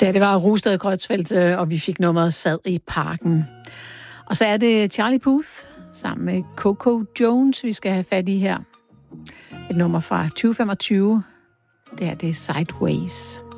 Ja, det var Rosted Kreutzfeldt, og vi fik nummeret Sad i parken. Og så er det Charlie Puth sammen med Coco Jones, vi skal have fat i her. Et nummer fra 2025. Det her, det er Sideways.